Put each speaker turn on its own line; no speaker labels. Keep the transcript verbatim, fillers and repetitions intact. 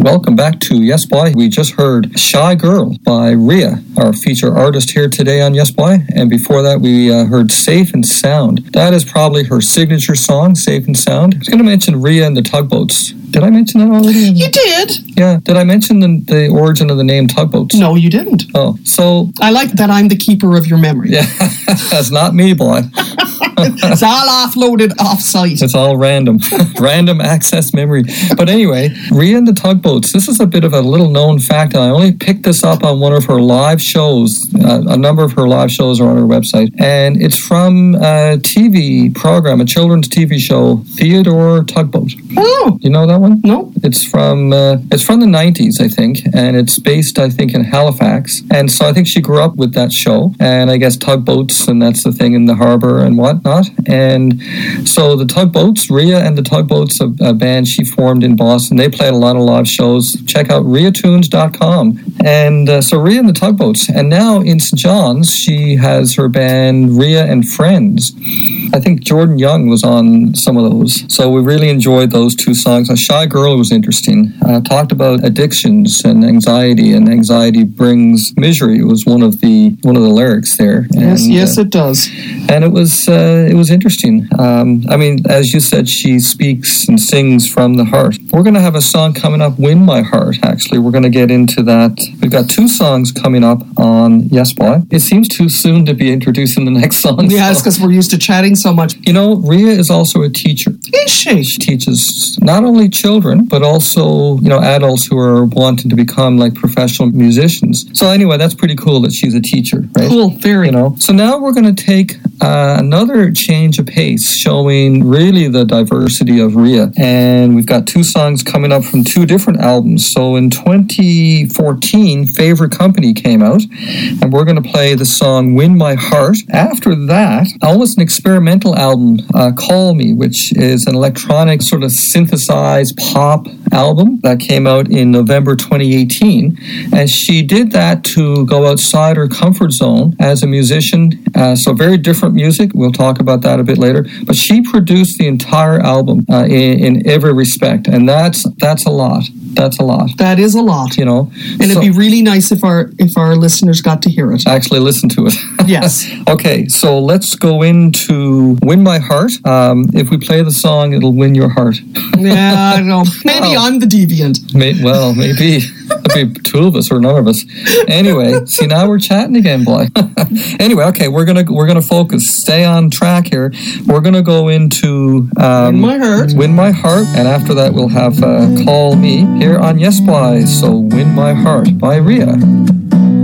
welcome back to Yes Boy. We just heard Shy Girl by Rhea, our feature artist here today on Yes Boy. And before that, we uh, heard Safe and Sound. That is probably her signature song, Safe and Sound. I was going to mention Rhea and the Tugboats. Did I mention that already?
You did.
Yeah. Did I mention the, the origin of the name Tugboats?
No, you didn't.
Oh, so...
I like that I'm the keeper of your memory.
Yeah, that's not me, boy.
It's all offloaded off-site.
It's all random. Random access memory. But anyway, Rhea and the Tugboats. This is a bit of a little-known fact. I only picked this up on one of her live shows. Uh, a number of her live shows are on her website. And it's from a T V program, a children's T V show, Theodore Tugboat.
Oh.
You know that one?
No.
It's from uh, it's from the nineties, I think. And it's based, I think, in Halifax. And so I think she grew up with that show. And I guess tugboats, and that's the thing in the harbor and whatnot. And so the Tugboats, Rhea and the Tugboats, a, a band she formed in Boston, they played a lot of live shows. Check out rhea tunes dot com. And uh, so Rhea and the Tugboats. And now in Saint John's, she has her band Rhea and Friends. I think Jordan Young was on some of those. So we really enjoyed those two songs. A Shy Girl was interesting. Uh, talked about addictions and anxiety, and anxiety brings misery was one of the one of the lyrics there.
Yes,
and,
yes,
uh,
it does.
And it was uh, it was interesting. Um, I mean, as you said, she speaks and sings from the heart. We're going to have a song coming up, Win My Heart, actually. We're going to get into that. We've got two songs coming up on Yes Boy. It seems too soon to be introducing the next song.
Yeah, it's
so.
because we're used to chatting so much.
You know, Rhea is also a teacher.
Is she?
She teaches not only children, but also, you know, adults who are wanting to become like professional musicians. So anyway, that's pretty cool that she's a teacher, right?
Cool, very.
You know, so now we're going to take uh, another change of pace, showing really the diversity of Rhea. And we've got two songs coming up from two different albums. So in twenty fourteen, Favorite Company came out, and we're going to play the song Win My Heart. After that, almost an experimental album, uh, Call Me, which is an electronic sort of synthesized pop album that came out in November twenty eighteen. And she did that to go outside her comfort zone as a musician. Uh, so very different music. We'll talk about that a bit later. But she produced the entire album uh, in, in every respect. And that's that's a lot. That's a lot.
That is a lot.
You know.
And so, it'd be really nice if our if our listeners got to hear it.
Actually listen to it.
Yes.
Okay, so let's go into Win My Heart. Um, if we play the song, it'll win your heart.
Yeah, I don't know. Maybe oh. I'm the deviant.
May, well, maybe. It'd be two of us or none of us. Anyway, see, now we're chatting again, boy. Anyway, okay, we're gonna we're gonna focus. Stay on track here. We're gonna go into um,
Win My Heart.
Win My Heart, and after that we'll have uh, Call Me here on Yes Boy. So Win My Heart by Rhea.